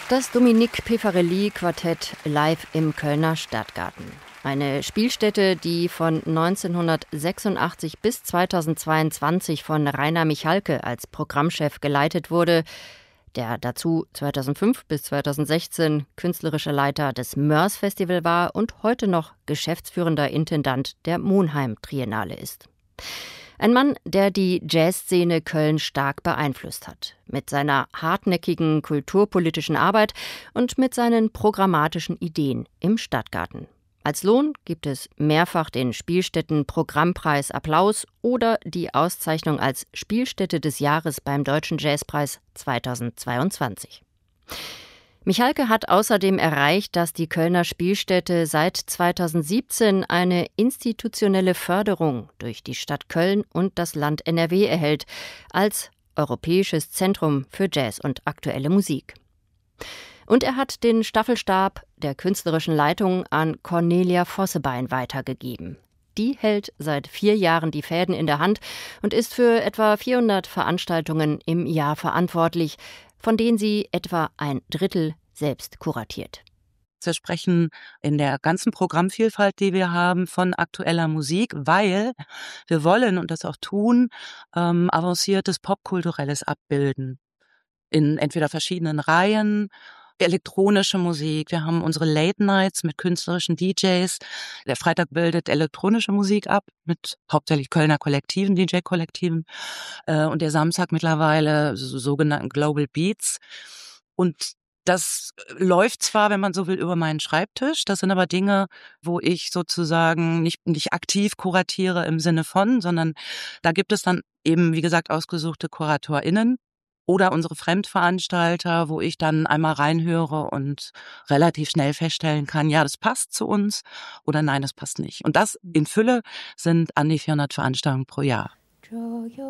Das Dominique Pifarelli-Quartett live im Kölner Stadtgarten. Eine Spielstätte, die von 1986 bis 2022 von Rainer Michalke als Programmchef geleitet wurde, der dazu 2005 bis 2016 künstlerischer Leiter des Mörs Festival war und heute noch geschäftsführender Intendant der Monheim Triennale ist. Ein Mann, der die Jazzszene Köln stark beeinflusst hat. Mit seiner hartnäckigen kulturpolitischen Arbeit und mit seinen programmatischen Ideen im Stadtgarten. Als Lohn gibt es mehrfach den Spielstätten-Programmpreis Applaus oder die Auszeichnung als Spielstätte des Jahres beim Deutschen Jazzpreis 2022. Michalke hat außerdem erreicht, dass die Kölner Spielstätte seit 2017 eine institutionelle Förderung durch die Stadt Köln und das Land NRW erhält, als Europäisches Zentrum für Jazz und aktuelle Musik. Und er hat den Staffelstab der künstlerischen Leitung an Cornelia Vossebein weitergegeben. Die hält seit 4 Jahren die Fäden in der Hand und ist für etwa 400 Veranstaltungen im Jahr verantwortlich, von denen sie etwa ein Drittel selbst kuratiert. Wir sprechen in der ganzen Programmvielfalt, die wir haben, von aktueller Musik, weil wir wollen und das auch tun, avanciertes Popkulturelles abbilden. In entweder verschiedenen Reihen, elektronische Musik. Wir haben unsere Late Nights mit künstlerischen DJs. Der Freitag bildet elektronische Musik ab mit hauptsächlich Kölner Kollektiven, DJ-Kollektiven. Und der Samstag mittlerweile sogenannten Global Beats. Und das läuft zwar, wenn man so will, über meinen Schreibtisch. Das sind aber Dinge, wo ich sozusagen nicht aktiv kuratiere im Sinne von, sondern da gibt es dann eben, wie gesagt, ausgesuchte KuratorInnen. Oder unsere Fremdveranstalter, wo ich dann einmal reinhöre und relativ schnell feststellen kann, ja, das passt zu uns oder nein, das passt nicht. Und das in Fülle sind an die 400 Veranstaltungen pro Jahr.